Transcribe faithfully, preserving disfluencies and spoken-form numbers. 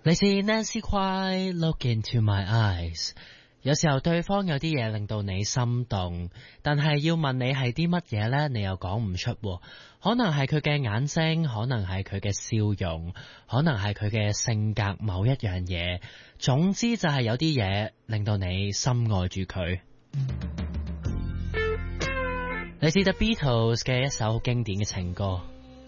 嚟自 Nancy Cry Look Into My Eyes。有時候對方有啲嘢令到你心動，但係要問你係啲乜嘢呢？你又講唔出喎。可能係佢嘅眼睛，可能係佢嘅笑容，可能係佢嘅性格某一樣嘢。總之就係有啲嘢令到你深愛住佢。嚟自 The Beatles 嘅一首好經典嘅情歌。